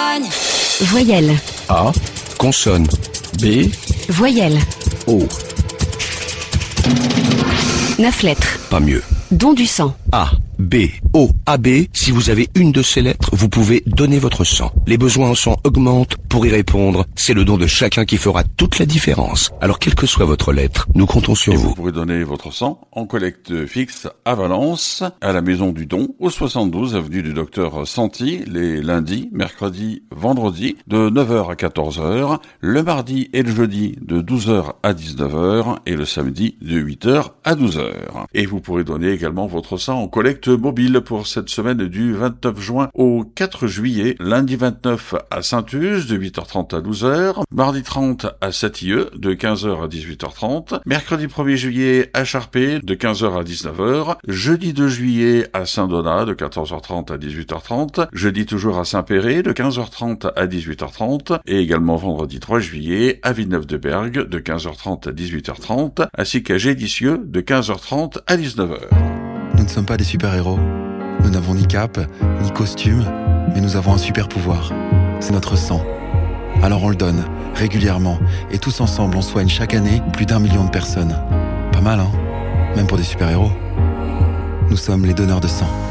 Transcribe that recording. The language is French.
soigne. Voyelle. A. Consonne. B. Voyelle. O. 9 lettres. Pas mieux. Don du sang. A, B, O, AB. Si vous avez une de ces lettres, vous pouvez donner votre sang. Les besoins en sang augmentent. Pour y répondre, c'est le don de chacun qui fera toute la différence. Alors, quelle que soit votre lettre, nous comptons sur vous. Vous pourrez donner votre sang en collecte fixe à Valence, à la Maison du Don, au 72 avenue du Docteur Santi, les lundis, mercredis, vendredis, de 9h à 14h, le mardi et le jeudi de 12h à 19h et le samedi de 8h à 12h. Et vous pourrez donner également votre sang en collecte mobile pour cette semaine du 29 juin au 4 juillet, lundi 29 à Saint-Uz de 8h30 à 12h, mardi 30 à Satilleux de 15h à 18h30, mercredi 1er juillet à Charpé de 15h à 19h, jeudi 2 juillet à Saint-Donat de 14h30 à 18h30, jeudi toujours à Saint-Péret de 15h30 à 18h30 et également vendredi 3 juillet à Villeneuve-de-Bergue de 15h30 à 18h30 ainsi qu'à Gédicieux de 15h30 à 19h. Nous ne sommes pas des super-héros. Nous n'avons ni cape, ni costume, mais nous avons un super pouvoir. C'est notre sang. Alors on le donne, régulièrement, et tous ensemble on soigne chaque année plus d'1 million de personnes. Pas mal, hein? Même pour des super-héros. Nous sommes les donneurs de sang.